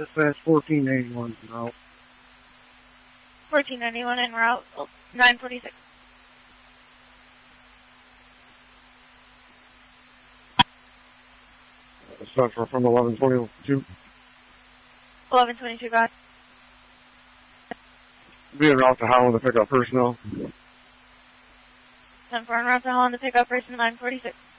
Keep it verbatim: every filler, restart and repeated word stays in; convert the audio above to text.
Dispatch fourteen eighty-one en route. fourteen ninety-one en route, oh, nine forty-six. Central from eleven twenty-two. eleven twenty-two, got it. Be en route to Holland to pick up personnel. ten four en route to Holland to pick up person nine forty-six.